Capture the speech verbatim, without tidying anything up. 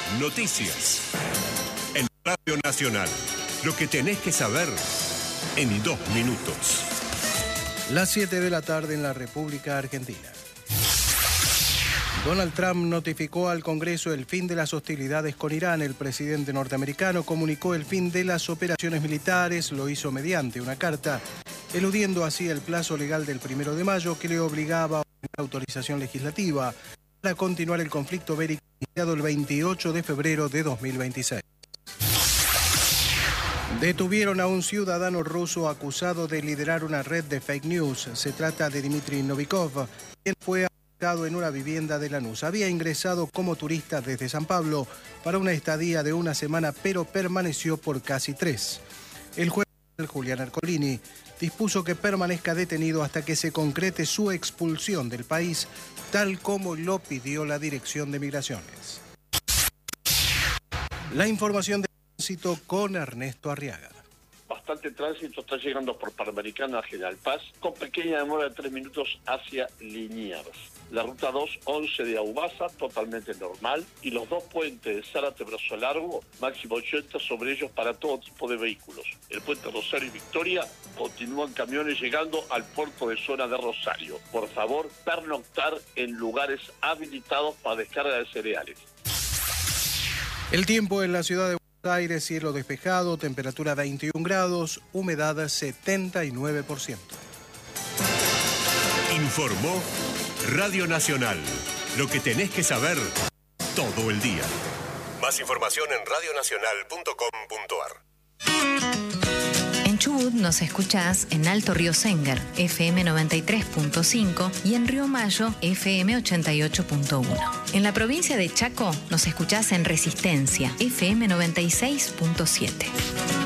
Noticias. En Radio Nacional. Lo que tenés que saber en dos minutos. Las siete de la tarde en la República Argentina. Donald Trump notificó al Congreso el fin de las hostilidades con Irán. El presidente norteamericano comunicó el fin de las operaciones militares. Lo hizo mediante una carta, eludiendo así el plazo legal del primero de mayo que le obligaba a una autorización legislativa para continuar el conflicto bélico iniciado el veintiocho de febrero de dos mil veintiséis. Detuvieron a un ciudadano ruso acusado de liderar una red de fake news. Se trata de Dmitry Novikov, quien fue en una vivienda de Lanús. Había ingresado como turista desde San Pablo para una estadía de una semana, pero permaneció por casi tres. El juez Julián Ercolini dispuso que permanezca detenido hasta que se concrete su expulsión del país, tal como lo pidió la Dirección de Migraciones. La información de tránsito con Ernesto Arriaga. Bastante tránsito está llegando por Panamericana a General Paz, con pequeña demora de tres minutos hacia Liniers. La ruta dos once de Aubasa, totalmente normal, y los dos puentes de Zárate Brazo Largo, máximo ochenta sobre ellos para todo tipo de vehículos. El puente Rosario y Victoria continúan camiones llegando al puerto de zona de Rosario. Por favor, pernoctar en lugares habilitados para descarga de cereales. El tiempo en la ciudad de Buenos Aires, cielo despejado, temperatura veintiún grados, humedad setenta y nueve por ciento. Informó Radio Nacional. Lo que tenés que saber todo el día. Más información en radio nacional punto com punto ar. En Chubut nos escuchás en Alto Río Senguer, F M noventa y tres punto cinco, y en Río Mayo, F M ochenta y ocho punto uno. En la provincia de Chaco nos escuchás en Resistencia, F M noventa y seis punto siete.